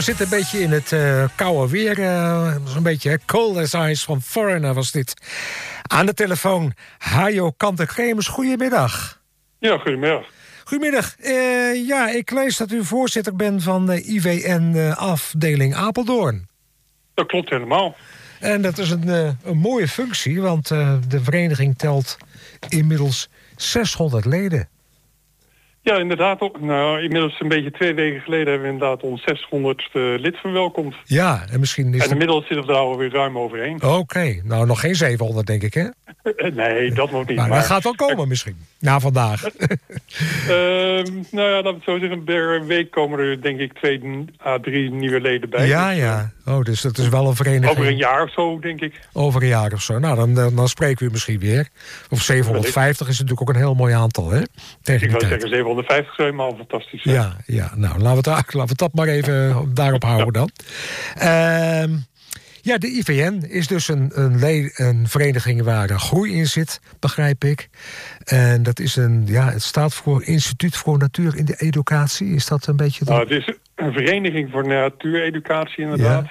We zitten een beetje in het koude weer. Zo'n beetje cold as ice van Foreigner was dit. Aan de telefoon Hajo Kanter-Kremers. Goedemiddag. Ja, goedemiddag. Goedemiddag. Ik lees dat u voorzitter bent van de IVN afdeling Apeldoorn. Dat klopt helemaal. En dat is een mooie functie, want de vereniging telt inmiddels 600 leden. Ja, inderdaad. Inmiddels een beetje 2 weken geleden hebben we inderdaad ons 600ste lid verwelkomd. Ja, en misschien is en inmiddels zitten we daar alweer ruim overheen. Oké, nou nog geen 700 denk ik, hè? Nee, dat nog niet. Maar dat gaat wel komen misschien, na vandaag. Laten we het zo zeggen. Per week komen er denk ik 2 à 3 nieuwe leden bij. Ja. Oh, dus dat is wel een vereniging. Over een jaar of zo, denk ik. Over een jaar of zo. Nou, dan spreken we misschien weer. Of 750 is natuurlijk ook een heel mooi aantal, hè? Ik zou zeggen 750 is helemaal fantastisch. Hè? Ja, nou, laten we dat maar even daarop houden dan. De IVN is dus een vereniging waar groei in zit, begrijp ik. En dat is het staat voor Instituut voor Natuur in de Educatie. Is dat een beetje... Nou, het is een vereniging voor natuureducatie inderdaad.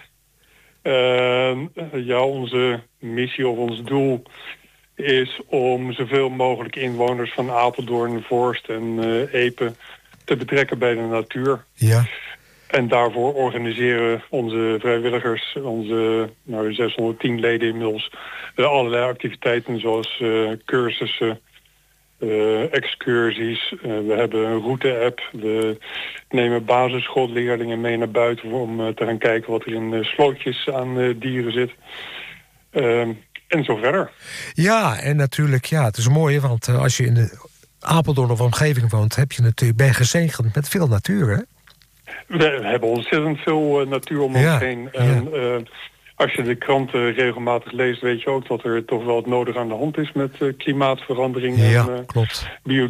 Onze missie of ons doel is om zoveel mogelijk inwoners van Apeldoorn, Voorst en Epe te betrekken bij de natuur. Ja. En daarvoor organiseren onze vrijwilligers, onze 610 leden inmiddels, allerlei activiteiten zoals cursussen, excursies. We hebben een route-app. We nemen basisschoolleerlingen mee naar buiten om te gaan kijken wat er in slootjes aan dieren zit. En zo verder. Ja, en natuurlijk, het is mooi, want als je in de Apeldoorn of omgeving woont, ben je gezegend met veel natuur, hè? We hebben ontzettend veel natuur om ons heen. En als je de kranten regelmatig leest, weet je ook dat er toch wel het nodig aan de hand is met klimaatverandering en klopt.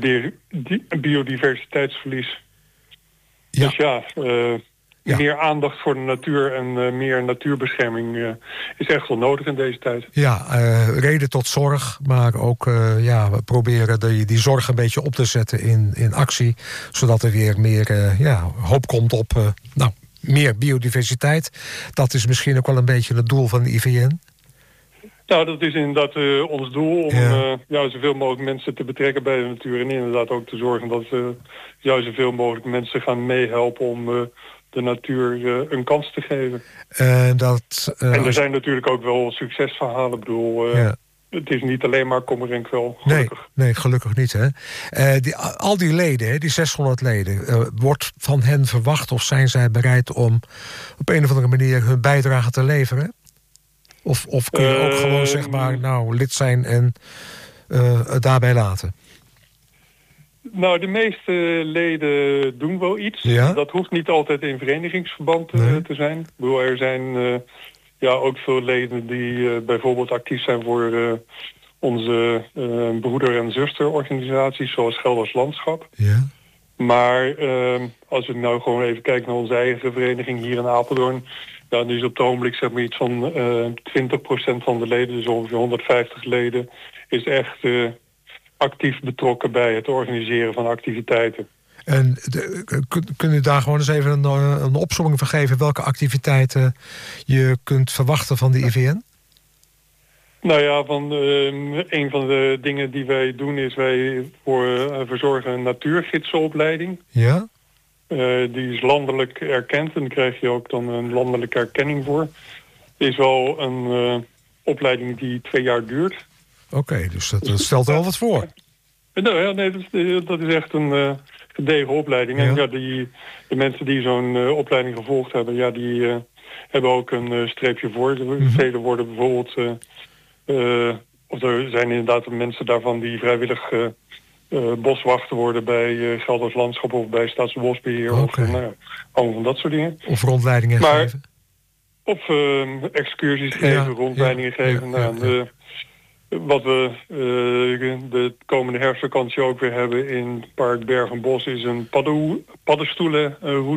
biodiversiteitsverlies. Ja. Dus meer aandacht voor de natuur en meer natuurbescherming is echt wel nodig in deze tijd. Ja, reden tot zorg, maar ook we proberen die zorg een beetje op te zetten in actie, zodat er weer meer hoop komt op meer biodiversiteit. Dat is misschien ook wel een beetje het doel van de IVN. Nou, dat is inderdaad ons doel om zoveel mogelijk mensen te betrekken bij de natuur en inderdaad ook te zorgen dat zoveel mogelijk mensen gaan meehelpen om de natuur een kans te geven. En er zijn natuurlijk ook wel succesverhalen. Ik bedoel, het is niet alleen maar kommer en kwel, gelukkig. Nee, gelukkig niet, hè. Al die leden, die 600 leden, wordt van hen verwacht of zijn zij bereid om op een of andere manier hun bijdrage te leveren? Of kun je ook gewoon zeg maar lid zijn en het daarbij laten? Nou, de meeste leden doen wel iets. Ja? Dat hoeft niet altijd in verenigingsverband te zijn. Ik bedoel, er zijn ook veel leden die bijvoorbeeld actief zijn voor onze broeder- en zusterorganisaties, zoals Gelders Landschap. Ja. Maar als we nou gewoon even kijken naar onze eigen vereniging hier in Apeldoorn, dan is op het ogenblik zeg maar iets van 20% van de leden, dus ongeveer 150 leden, is echt actief betrokken bij het organiseren van activiteiten. En kun je daar gewoon eens even een opsomming van geven welke activiteiten je kunt verwachten van de IVN? Nou ja, een van de dingen die wij doen is wij verzorgen een natuurgidsenopleiding. Ja? Die is landelijk erkend en daar krijg je ook dan een landelijke erkenning voor. Het is wel een opleiding die 2 jaar duurt. Oké, dus dat stelt wel wat voor. Dat is echt een gedegen opleiding. Ja. En de mensen die zo'n opleiding gevolgd hebben, die hebben ook een streepje voor. Velen worden bijvoorbeeld, of er zijn inderdaad mensen daarvan die vrijwillig boswachter worden bij Gelders Landschap of bij Staatsbosbeheer. Okay. Of allemaal van dat soort dingen. Of rondleidingen geven. Of excursies geven, rondleidingen geven. Wat we de komende herfstvakantie ook weer hebben in Park Berg en Bos is een paddenstoelenroute.